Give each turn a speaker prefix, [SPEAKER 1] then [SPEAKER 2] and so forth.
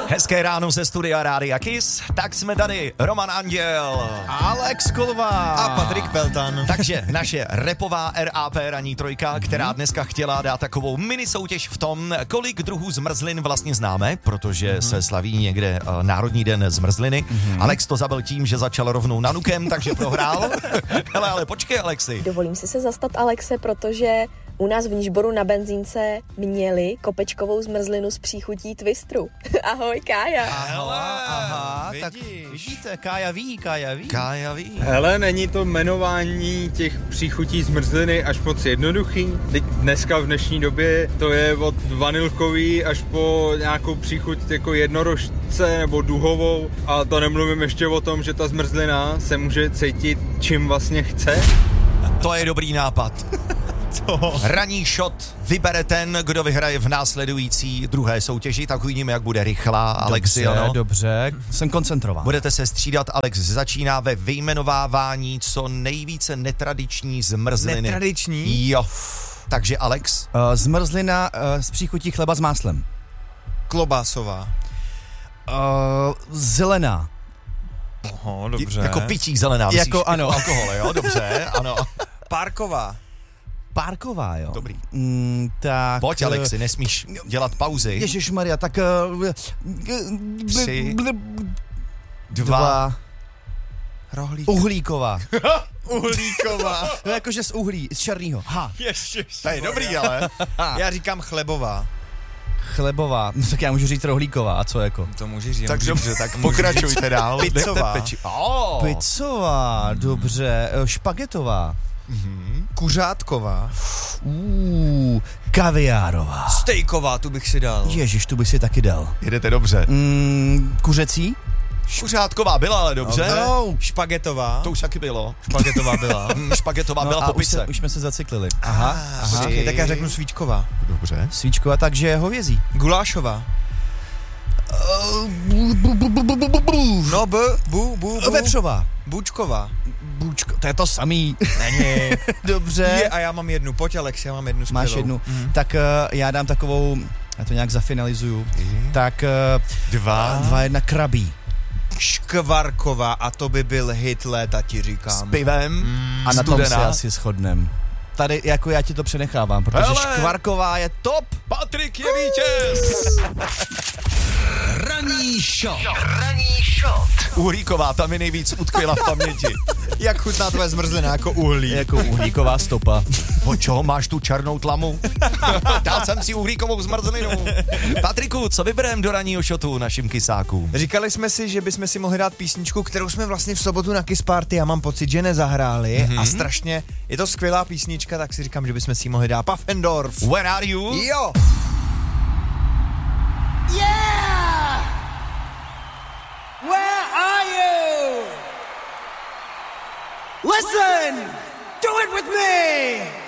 [SPEAKER 1] Hezké ráno ze studia Rádia Kiss, tak jsme tady, Roman Anděl,
[SPEAKER 2] Alex Kolová
[SPEAKER 3] a Patrik Peltan.
[SPEAKER 1] Takže naše repová RAP ranní trojka, která dneska chtěla dát takovou mini soutěž v tom, kolik druhů zmrzlin vlastně známe, protože se slaví někde Národní den zmrzliny. Alex to zabil tím, že začal rovnou nanukem, takže prohrál. Hele, ale počkej, Alexi.
[SPEAKER 4] Dovolím si se zastat Alexe, protože u nás v Nížboru na benzínce měli kopečkovou zmrzlinu s příchutí twistru. Ahoj, Kája.
[SPEAKER 2] Aha,
[SPEAKER 3] vidíš.
[SPEAKER 2] tak vidíte, Kája ví.
[SPEAKER 5] Hele, není to jmenování těch příchutí zmrzliny až moc jednoduchý? Teď dneska v dnešní době to je od vanilkový až po nějakou příchuť jako jednorožce nebo duhovou, a to nemluvím ještě o tom, že ta zmrzlina se může cítit čím vlastně chce.
[SPEAKER 1] To je dobrý nápad. Ranní shot vybere ten, kdo vyhraje v následující druhé soutěži, tak uvidíme, jak bude rychlá. Alexi, ano.
[SPEAKER 2] Dobře, jsem koncentrován.
[SPEAKER 1] Budete se střídat, Alex začíná ve vyjmenovávání co nejvíce netradiční zmrzliny.
[SPEAKER 3] Netradiční?
[SPEAKER 1] Jo. Takže Alex.
[SPEAKER 2] Zmrzlina s příchutí chleba s máslem.
[SPEAKER 3] Klobásová.
[SPEAKER 2] Zelená.
[SPEAKER 3] Oho, dobře.
[SPEAKER 1] Jako pití zelená, myslíš?
[SPEAKER 2] Jako ano.
[SPEAKER 1] Alkohol, jo, dobře, ano.
[SPEAKER 2] Párková, jo.
[SPEAKER 1] Dobrý.
[SPEAKER 2] Tak...
[SPEAKER 1] Pojď, Alexi, nesmíš dělat pauzy.
[SPEAKER 2] Ježišmarja, tak...
[SPEAKER 1] 3,
[SPEAKER 2] 2...
[SPEAKER 3] Rohlík.
[SPEAKER 2] Uhlíková.
[SPEAKER 3] Uhlíková.
[SPEAKER 2] No jakože z uhlí, z černýho. Ha.
[SPEAKER 1] To je dobrý, ale.
[SPEAKER 3] Já říkám chlebová.
[SPEAKER 2] Chlebová. No tak já můžu říct rohlíková, a co jako?
[SPEAKER 3] To můžeš říct.
[SPEAKER 1] Tak dobře, tak pokračujte dál.
[SPEAKER 3] Pizzová.
[SPEAKER 2] Pizzová, dobře. Špagetová.
[SPEAKER 3] Kuřátková.
[SPEAKER 2] Kaviárová.
[SPEAKER 3] Stejková, tu bych si dal.
[SPEAKER 2] Ježiš, tu bych si taky dal.
[SPEAKER 1] Jedete dobře.
[SPEAKER 2] Kuřecí?
[SPEAKER 1] Kuřátková byla, ale dobře.
[SPEAKER 2] No.
[SPEAKER 3] Špagetová.
[SPEAKER 1] To už taky bylo.
[SPEAKER 3] Špagetová byla.
[SPEAKER 1] Špagetová byla
[SPEAKER 2] a
[SPEAKER 1] po pice.
[SPEAKER 2] už jsme se zacyklili.
[SPEAKER 3] Aha. Počkej, tak já řeknu svíčková.
[SPEAKER 1] Dobře.
[SPEAKER 2] Svíčková, takže hovězí.
[SPEAKER 3] Gulášová. No,
[SPEAKER 2] Vepřová.
[SPEAKER 3] Bučková.
[SPEAKER 2] To je to samý.
[SPEAKER 3] Není.
[SPEAKER 2] Dobře.
[SPEAKER 3] Je, a já mám jednu. Pojď, Alex, já mám jednu skvělou.
[SPEAKER 2] Máš jednu. Tak já dám takovou, já to nějak zafinalizuju. Tak 2-1 krabí.
[SPEAKER 3] Škvarková, a to by byl hit léta, ti říkám.
[SPEAKER 1] S pivem.
[SPEAKER 2] A na tom se
[SPEAKER 1] studená.
[SPEAKER 2] asi shodnem. Tady jako já ti to přenechávám, protože
[SPEAKER 1] Hele.
[SPEAKER 2] škvarková je top.
[SPEAKER 1] Patrik je vítěz.
[SPEAKER 6] Ranní shot.
[SPEAKER 1] Uhlíková, tam mi nejvíc utkvěla v paměti.
[SPEAKER 3] Jak chutná tvoje zmrzlina, jako uhlí.
[SPEAKER 2] Jako uhlíková stopa.
[SPEAKER 1] Po čeho máš tu černou tlamu? Dal jsem si uhlíkovou zmrzlinu. Patriku, co vybereme do ranního shotu našim kysákům?
[SPEAKER 3] Říkali jsme si, že bychom si mohli dát písničku, kterou jsme vlastně v sobotu na Kiss Party, já mám pocit, že nezahráli, a strašně je to skvělá písnička, tak si říkám, že bychom si ji mohli dát. Pfaffendorf.
[SPEAKER 1] Where are you?
[SPEAKER 3] Jo.
[SPEAKER 6] Yeah! Where are you? Listen! Do it with me!